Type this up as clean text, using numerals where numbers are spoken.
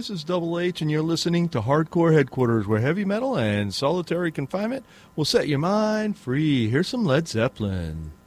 This is Double H, and you're listening to Hardcore Headquarters, where heavy metal and solitary confinement will set your mind free. Here's some Led Zeppelin.